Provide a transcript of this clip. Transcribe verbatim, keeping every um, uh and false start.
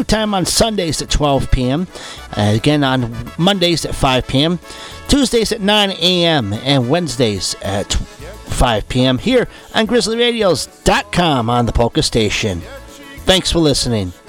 time on Sundays at twelve p.m. Uh, again on Mondays at five p.m. Tuesdays at nine a.m. and Wednesdays at five p.m. here on grizzly radios dot com on the Polka Station. Thanks for listening.